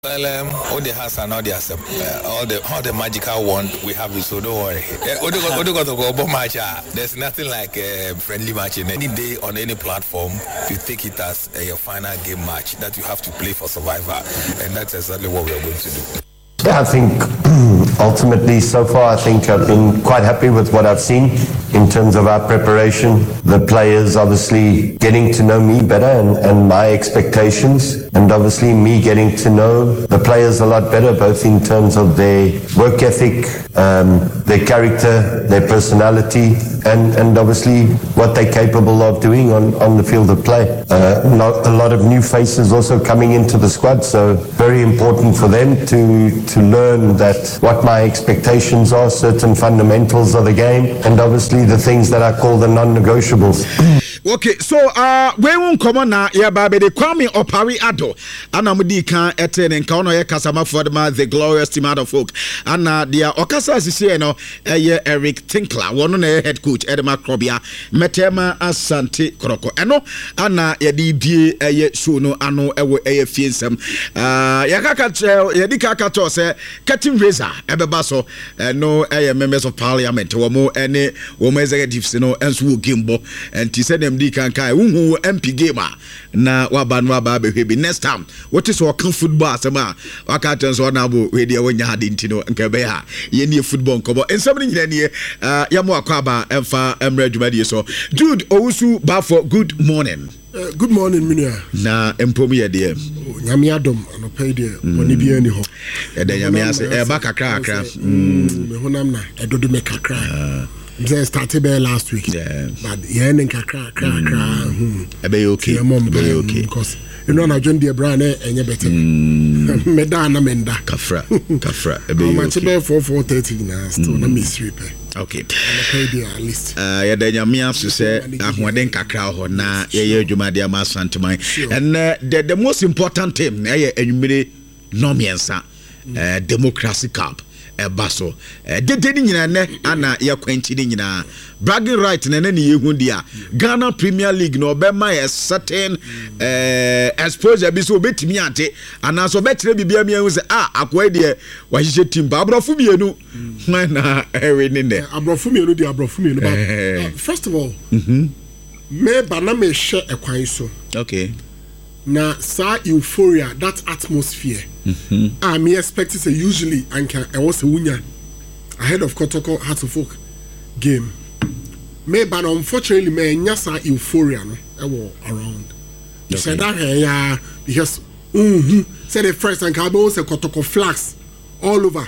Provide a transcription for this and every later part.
Well, all the has and all the all the magical wand we have it, so don't worry. There's nothing like a friendly match in any day on any platform. You take it as your final game match that you have to play for survivor, and that's exactly what we are going to do. Yeah, I think ultimately so far I think I've been quite happy with what I've seen in terms of our preparation. The players obviously getting to know me better and my expectations, and obviously me getting to know the players a lot better, both in terms of their work ethic, their character, their personality, and obviously what they're capable of doing on the field of play. A lot of new faces also coming into the squad, so very important for them to learn that what my expectations are, certain fundamentals of the game, and obviously the things that I call the non-negotiables. Okay, so we won't come on now. Yeah, baby, the Kwame Opari Ado, and I'm the can attend and count on Kasama for the glorious team out of folk, and the Okasa Sisieno, Eric Tinkler, one on the head coach Edema Krobia, Metema Asante Kroko, and Anna Yadi Suno Ano Ewe Fiensem, Yadika Katose, Katim Reza, Ebebaso, no members of parliament, or more any women's executives, and Swu Gimbo, and he said MD kan kai who MP gamer na wabanwa ba be next time what is our football asema wakatan so na bo we dia wonya hade ntino nka be ha ye ne football nkobo ensam ni nyina ne ya mo akwa ba emfa emra dwumadi so Jude Owusu ba for good morning. Good morning, Minia. Na empom ye de nyame adom anopai de boni bia ni ho e de nyame ase e ba kakra me honam na edodo me kakra they started there last week, but yeah, and kakra. Be okay. Because you know, I joined the brand and you better. Medana menda. Kafra. Be much about 4:30 now. Still na mystery. Okay. I pay the list. Yeah, then you mean to say ahwaden kakra ho na ye adwuma de ama santeman. And the most important thing na ye enwumire nomiensa Democracy Cup. Baso dede nyina ne ana ya kwanti ni nyina bragging right na ne yehu dia Ghana Premier League no be ma a certain exposure bi so betimi ante ana so betre bibia mi hu se akwa de wa hihye team ba abrofo mienu na ewe ni ne abrofo mienu ba first of all me ba na me hye ekwan so okay na sa euphoria, that atmosphere I'm expecting say usually anka I was a wunya ahead of Kotoko Hearts of Folk game me but unfortunately me nya sa euphoria no around you said that yeah because say the first anka be was a Kotoko flags all over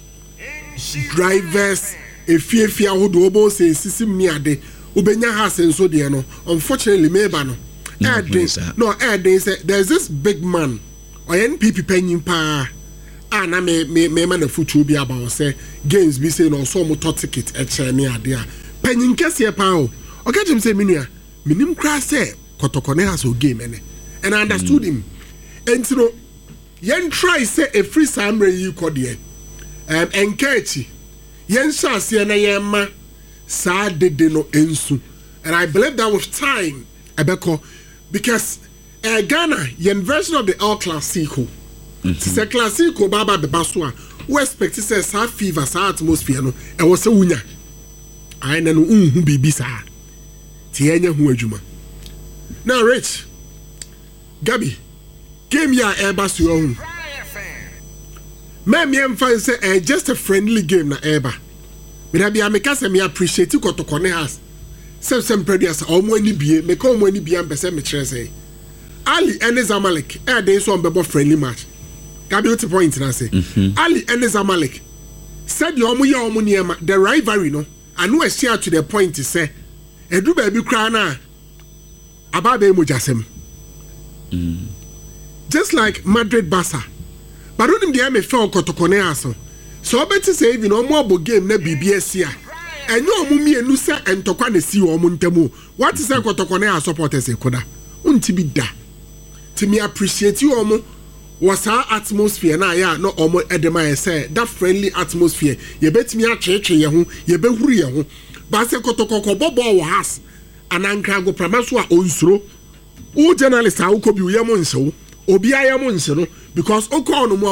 drivers efie ahodo obo say sisim ni ade obenya ha senso de no unfortunately me ba no there's this big man or NPP penny pa na me man the football be about say games be say no so mo ticket e che ne ade a penny kese pa o okay him say minua minim kra say Kotoko ne has o game ene and I understood him and you know yen try say a free samre yi kodie enkechi yen shase na yen ma sa dede no ensu and I believe that with time ebeko because Ghana, yen version of the El Clasico. It's a Clasico baba the baswa. We expect to say sa fever, sa atmosphere no. E was a wunya. I know who be bisa. Tienya hu adwuma. Now Rich, Gabi, game ya eba su own. Me emfa say just a friendly game na eba. Me da bia me ka say me appreciate Kotoko ne has. Some previous omo ani bie me ko omo ani bie am pese me kire say Ali and Zamalek dey so on friendly match Gabi what point na say Ali and Zamalek said the omo ye omo niema the rivalry no anu share to the point say edu ba bi kra na ababe mo jasem just like Madrid Barca but onim dey me feel Kotoko ne aso so obeti say even omo abo game na BBS ya enyo omumi enu se entokwa na si omo ntemu what is Kotoko na supporters ekoda unti bi da to me appreciate you omo was our atmosphere na ya no omo edema say that friendly atmosphere ye betimi a cheche ye ho ye behuru ye ho ba se Kotoko ko bobo wo has ananka go pramaso a onsuro u journalist a ukobi ye mo nsewo obi ayɛ mo nse no because okɔ no mu